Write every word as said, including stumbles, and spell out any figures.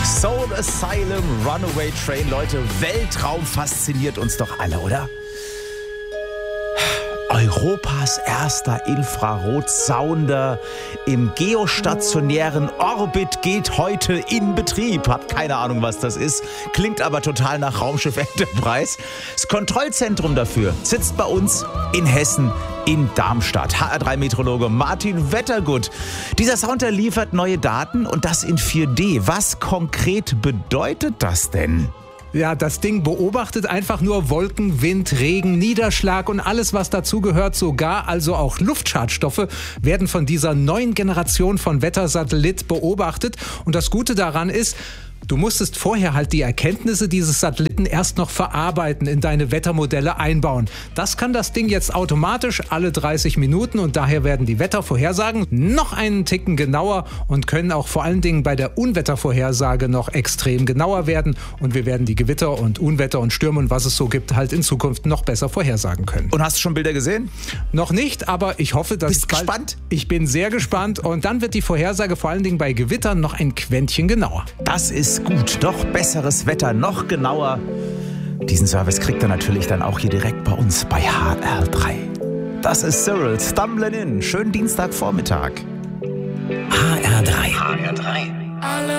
Soul Asylum, Runaway Train. Leute, Weltraum fasziniert uns doch alle, oder? Europas erster Infrarotsounder im geostationären Orbit geht heute in Betrieb. Hab keine Ahnung, was das ist. Klingt aber total nach Raumschiff Enterprise. Das Kontrollzentrum dafür sitzt bei uns in Hessen, in Darmstadt. H R drei Meteorologe Martin Wettergut. Dieser Sounder liefert neue Daten und das in vier D. Was konkret bedeutet das denn? Ja, das Ding beobachtet einfach nur Wolken, Wind, Regen, Niederschlag und alles, was dazugehört. Sogar also auch Luftschadstoffe werden von dieser neuen Generation von Wettersatellit beobachtet. Und das Gute daran ist, du musstest vorher halt die Erkenntnisse dieses Satelliten erst noch verarbeiten, in deine Wettermodelle einbauen. Das kann das Ding jetzt automatisch alle dreißig Minuten und daher werden die Wettervorhersagen noch einen Ticken genauer und können auch vor allen Dingen bei der Unwettervorhersage noch extrem genauer werden und wir werden die Gewitter und Unwetter und Stürme und was es so gibt halt in Zukunft noch besser vorhersagen können. Und hast du schon Bilder gesehen? Noch nicht, aber ich hoffe, dass... Bist bald, gespannt? Ich bin sehr gespannt und dann wird die Vorhersage vor allen Dingen bei Gewittern noch ein Quäntchen genauer. Das ist gut, doch besseres Wetter, noch genauer. Diesen Service kriegt ihr natürlich dann auch hier direkt bei uns bei H R drei. Das ist Cyril, Stumbling In. Schönen Dienstagvormittag. H R drei. H R drei.